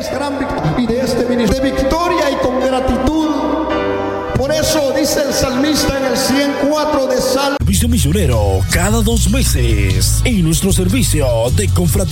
gran victoria y de este ministerio, de victoria y con gratitud. Por eso dice el salmista en el 104 de Salmo. Servicio misionero cada 2 meses en nuestro servicio de confraternidad.